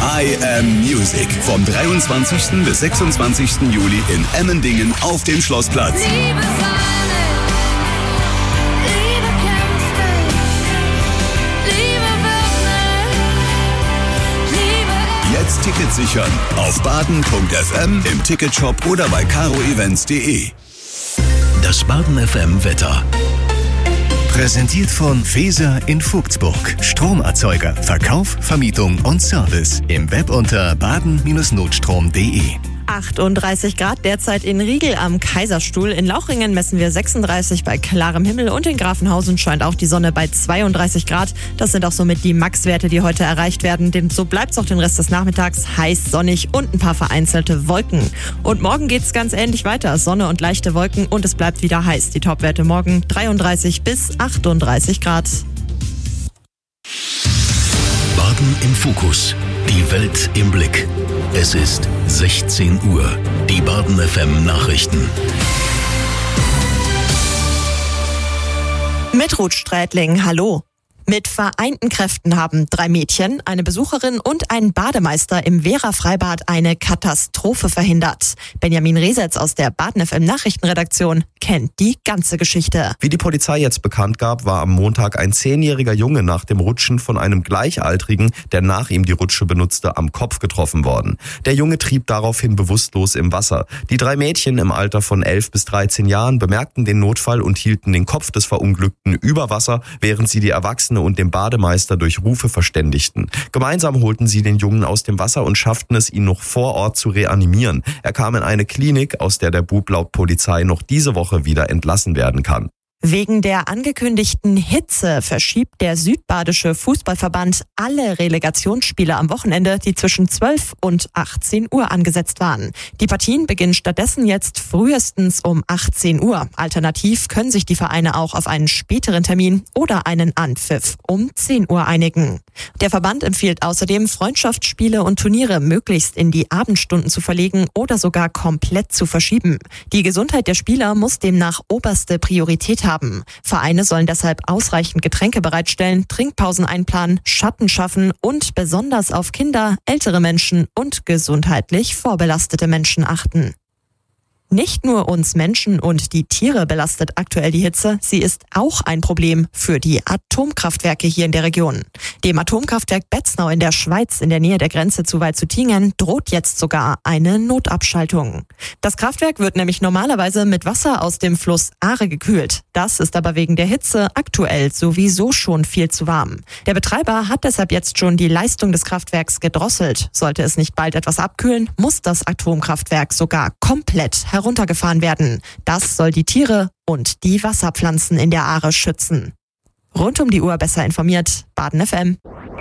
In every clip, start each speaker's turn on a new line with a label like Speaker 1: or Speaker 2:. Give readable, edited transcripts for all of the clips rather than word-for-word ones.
Speaker 1: I Am Music. Vom 23. bis 26. Juli in Emmendingen auf dem Schlossplatz.
Speaker 2: Liebe Sahne, Liebe kämpft mich, Liebe wird nicht, Liebe.
Speaker 1: Jetzt Tickets sichern auf baden.fm, im Ticketshop oder bei caroevents.de.
Speaker 3: Das Baden FM Wetter. Präsentiert von Feser in Vogtsburg. Stromerzeuger, Verkauf, Vermietung und Service. Im Web unter baden-notstrom.de.
Speaker 4: 38 Grad derzeit in Riegel am Kaiserstuhl. In Lauchringen messen wir 36 bei klarem Himmel und in Grafenhausen scheint auch die Sonne bei 32 Grad. Das sind auch somit die Max-Werte, die heute erreicht werden. So bleibt es auch den Rest des Nachmittags heiß, sonnig und ein paar vereinzelte Wolken. Und morgen geht es ganz ähnlich weiter. Sonne und leichte Wolken und es bleibt wieder heiß. Die Topwerte morgen 33 bis 38 Grad.
Speaker 3: Baden im Fokus. Die Welt im Blick. Es ist 16 Uhr. Die Baden FM Nachrichten.
Speaker 4: Mit Ruth Strätling, hallo. Mit vereinten Kräften haben 3 Mädchen, eine Besucherin und ein Bademeister im Vera-Freibad eine Katastrophe verhindert. Benjamin Resetz aus der Baden FM Nachrichtenredaktion kennt die ganze Geschichte.
Speaker 5: Wie die Polizei jetzt bekannt gab, war am Montag ein 10-jähriger Junge nach dem Rutschen von einem Gleichaltrigen, der nach ihm die Rutsche benutzte, am Kopf getroffen worden. Der Junge trieb daraufhin bewusstlos im Wasser. Die 3 Mädchen im Alter von 11 bis 13 Jahren bemerkten den Notfall und hielten den Kopf des Verunglückten über Wasser, während sie die Erwachsenen und den Bademeister durch Rufe verständigten. Gemeinsam holten sie den Jungen aus dem Wasser und schafften es, ihn noch vor Ort zu reanimieren. Er kam in eine Klinik, aus der der Bub laut Polizei noch diese Woche wieder entlassen werden kann.
Speaker 4: Wegen der angekündigten Hitze verschiebt der Südbadische Fußballverband alle Relegationsspiele am Wochenende, die zwischen 12 und 18 Uhr angesetzt waren. Die Partien beginnen stattdessen jetzt frühestens um 18 Uhr. Alternativ können sich die Vereine auch auf einen späteren Termin oder einen Anpfiff um 10 Uhr einigen. Der Verband empfiehlt außerdem, Freundschaftsspiele und Turniere möglichst in die Abendstunden zu verlegen oder sogar komplett zu verschieben. Die Gesundheit der Spieler muss demnach oberste Priorität haben. Vereine sollen deshalb ausreichend Getränke bereitstellen, Trinkpausen einplanen, Schatten schaffen und besonders auf Kinder, ältere Menschen und gesundheitlich vorbelastete Menschen achten. Nicht nur uns Menschen und die Tiere belastet aktuell die Hitze, sie ist auch ein Problem für die Atomkraftwerke hier in der Region. Dem Atomkraftwerk Betznau in der Schweiz in der Nähe der Grenze zu Waldshutingen droht jetzt sogar eine Notabschaltung. Das Kraftwerk wird nämlich normalerweise mit Wasser aus dem Fluss Aare gekühlt. Das ist aber wegen der Hitze aktuell sowieso schon viel zu warm. Der Betreiber hat deshalb jetzt schon die Leistung des Kraftwerks gedrosselt. Sollte es nicht bald etwas abkühlen, muss das Atomkraftwerk sogar komplett heruntergefahren werden. Das soll die Tiere und die Wasserpflanzen in der Aare schützen. Rund um die Uhr besser informiert, Baden FM.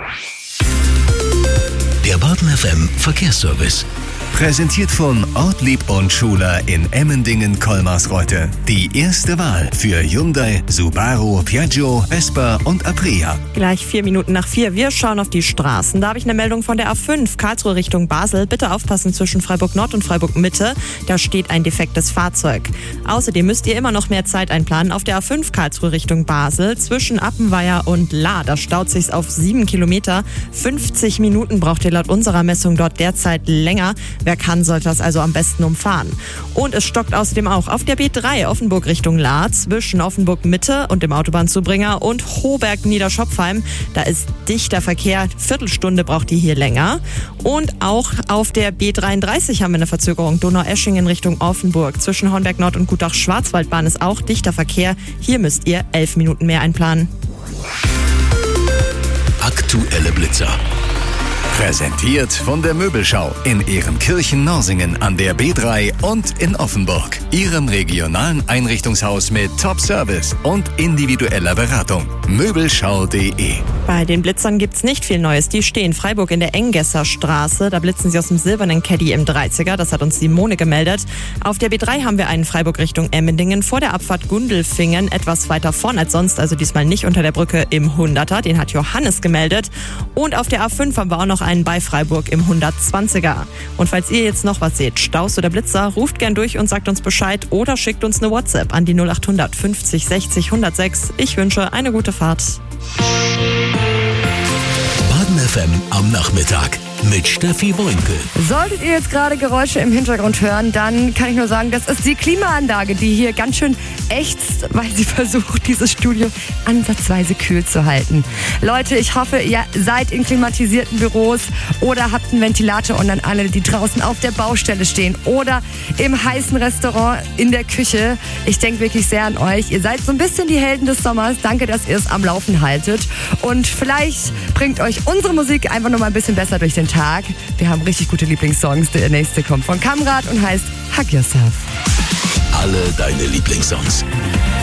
Speaker 3: Der Baden FM Verkehrsservice. Präsentiert von Ortlieb und Schuler in Emmendingen-Kolmarsreuth. Die erste Wahl für Hyundai, Subaru, Piaggio, Vespa und Aprilia.
Speaker 4: Gleich 4 Minuten nach 4. Wir schauen auf die Straßen. Da habe ich eine Meldung von der A5, Karlsruhe Richtung Basel. Bitte aufpassen zwischen Freiburg Nord und Freiburg Mitte. Da steht ein defektes Fahrzeug. Außerdem müsst ihr immer noch mehr Zeit einplanen auf der A5 Karlsruhe Richtung Basel. Zwischen Appenweier und Lahr. Da staut sich's auf 7 Kilometer. 50 Minuten braucht ihr laut unserer Messung dort derzeit länger. Wer kann, sollte das also am besten umfahren. Und es stockt außerdem auch auf der B3 Offenburg Richtung Lahr zwischen Offenburg Mitte und dem Autobahnzubringer und Hohberg-Niederschopfheim. Da ist dichter Verkehr. Viertelstunde braucht die hier länger. Und auch auf der B33 haben wir eine Verzögerung. Donaueschingen Richtung Offenburg. Zwischen Hornberg Nord und Gutach-Schwarzwaldbahn ist auch dichter Verkehr. Hier müsst ihr 11 Minuten mehr einplanen.
Speaker 3: Aktuelle Blitzer. Präsentiert von der Möbelschau in Ehrenkirchen-Norsingen an der B3 und in Offenburg. Ihrem regionalen Einrichtungshaus mit Top-Service und individueller Beratung. Möbelschau.de.
Speaker 4: Bei den Blitzern gibt's nicht viel Neues. Die stehen Freiburg in der Enggesser Straße. Da blitzen sie aus dem silbernen Caddy im 30er. Das hat uns Simone gemeldet. Auf der B3 haben wir einen Freiburg Richtung Emmendingen vor der Abfahrt Gundelfingen. Etwas weiter vorn als sonst, also diesmal nicht unter der Brücke im 100er. Den hat Johannes gemeldet. Und auf der A5 haben wir auch noch einen bei Freiburg im 120er. Und falls ihr jetzt noch was seht, Staus oder Blitzer, ruft gern durch und sagt uns Bescheid oder schickt uns eine WhatsApp an die 0800 50 60 106. Ich wünsche eine gute Fahrt.
Speaker 3: Baden
Speaker 1: FM am Nachmittag mit Steffi Woinkel.
Speaker 6: Solltet ihr jetzt gerade Geräusche im Hintergrund hören, dann kann ich nur sagen, das ist die Klimaanlage, die hier ganz schön ächzt, weil sie versucht, dieses Studio ansatzweise kühl zu halten. Leute, ich hoffe, ihr seid in klimatisierten Büros oder habt einen Ventilator und an alle, die draußen auf der Baustelle stehen oder im heißen Restaurant in der Küche. Ich denke wirklich sehr an euch. Ihr seid so ein bisschen die Helden des Sommers. Danke, dass ihr es am Laufen haltet. Und vielleicht bringt euch unsere Musik einfach noch mal ein bisschen besser durch den Tag. Wir haben richtig gute Lieblingssongs. Der nächste kommt von Kamrat und heißt Hug Yourself.
Speaker 1: Alle deine Lieblingssongs.